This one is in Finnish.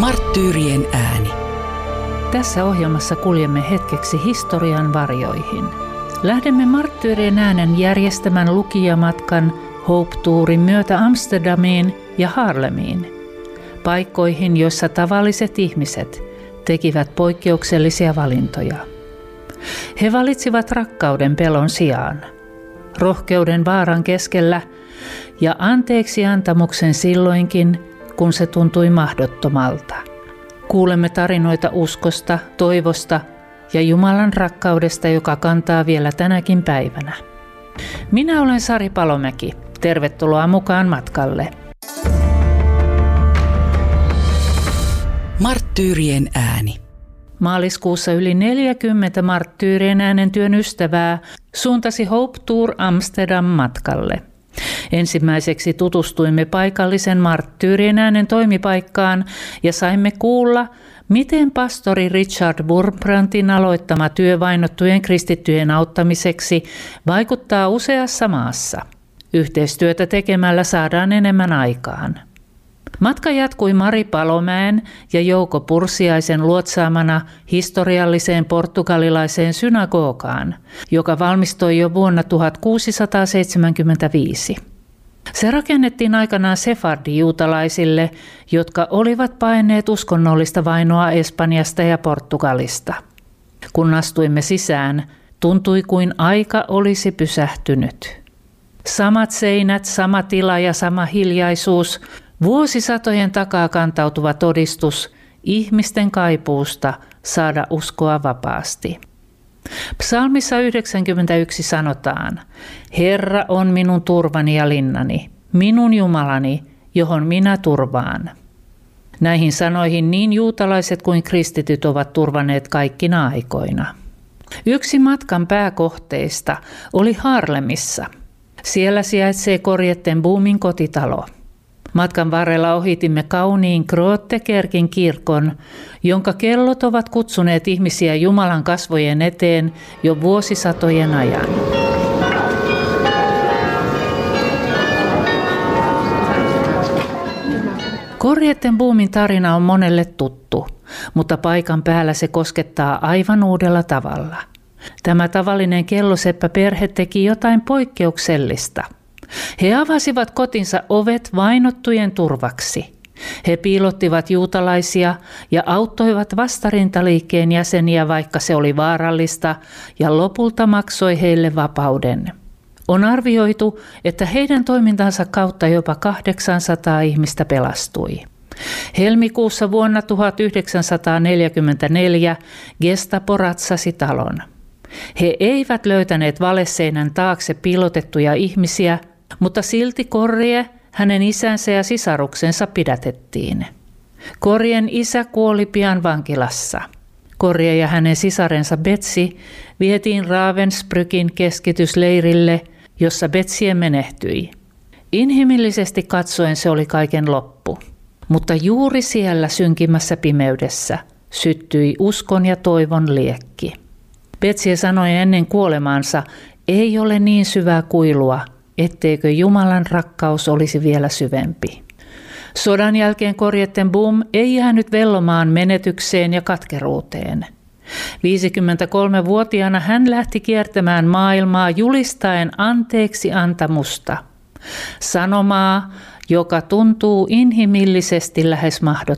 Marttyyrien ääni. Tässä ohjelmassa kuljemme hetkeksi historian varjoihin. Lähdemme Marttyyrien äänen järjestämän lukijamatkan Hope-tuurin myötä Amsterdamiin ja Haarlemiin, paikkoihin, joissa tavalliset ihmiset tekivät poikkeuksellisia valintoja. He valitsivat rakkauden pelon sijaan, rohkeuden vaaran keskellä ja anteeksiantamuksen silloinkin, kun se tuntui mahdottomalta. Kuulemme tarinoita uskosta, toivosta ja Jumalan rakkaudesta, joka kantaa vielä tänäkin päivänä. Minä olen Sari Palomäki. Tervetuloa mukaan matkalle. Marttyyrien ääni. Maaliskuussa yli 40 Marttyyrien äänen työn ystävää suuntasi Hope Tour Amsterdam matkalle. Ensimmäiseksi tutustuimme paikallisen Marttyyrien äänen toimipaikkaan ja saimme kuulla, miten pastori Richard Wurmbrandtin aloittama työ vainottujen kristittyjen auttamiseksi vaikuttaa useassa maassa. Yhteistyötä tekemällä saadaan enemmän aikaan. Matka jatkui Mari Palomäen ja Jouko Pursiaisen luotsaamana historialliseen portugalilaiseen synagogaan, joka valmistui jo vuonna 1675. Se rakennettiin aikanaan sefardi-juutalaisille, jotka olivat paenneet uskonnollista vainoa Espanjasta ja Portugalista. Kun astuimme sisään, tuntui kuin aika olisi pysähtynyt. Samat seinät, sama tila ja sama hiljaisuus, vuosisatojen takaa kantautuva todistus ihmisten kaipuusta saada uskoa vapaasti. Psalmissa 91 sanotaan, Herra on minun turvani ja linnani, minun Jumalani, johon minä turvaan. Näihin sanoihin niin juutalaiset kuin kristityt ovat turvanneet kaikkina aikoina. Yksi matkan pääkohteista oli Haarlemissa. Siellä sijaitsee Corrie ten Boomin kotitalo. Matkan varrella ohitimme kauniin Grotekerkin kirkon, jonka kellot ovat kutsuneet ihmisiä Jumalan kasvojen eteen jo vuosisatojen ajan. Corrie ten Boomin tarina on monelle tuttu, mutta paikan päällä se koskettaa aivan uudella tavalla. Tämä tavallinen kelloseppäperhe teki jotain poikkeuksellista. He avasivat kotinsa ovet vainottujen turvaksi. He piilottivat juutalaisia ja auttoivat vastarintaliikkeen jäseniä, vaikka se oli vaarallista, ja lopulta maksoi heille vapauden. On arvioitu, että heidän toimintansa kautta jopa 800 ihmistä pelastui. Helmikuussa vuonna 1944 Gestapo ratsasi talon. He eivät löytäneet valeseinän taakse piilotettuja ihmisiä, mutta silti Corrie, hänen isänsä ja sisaruksensa pidätettiin. Corrien isä kuoli pian vankilassa. Corrie ja hänen sisarensa Betsy vietiin Ravensbrückin keskitysleirille, jossa Betsy menehtyi. Inhimillisesti katsoen se oli kaiken loppu, mutta juuri siellä synkimmässä pimeydessä syttyi uskon ja toivon liekki. Betsy sanoi ennen kuolemaansa, ei ole niin syvää kuilua, etteikö Jumalan rakkaus olisi vielä syvempi. Sodan jälkeen Corrie ten Boom ei jäänyt vellomaan menetykseen ja katkeruuteen. 53-vuotiaana hän lähti kiertämään maailmaa julistaen anteeksi antamusta. Sanomaa, joka tuntuu inhimillisesti lähes mahdottomalta.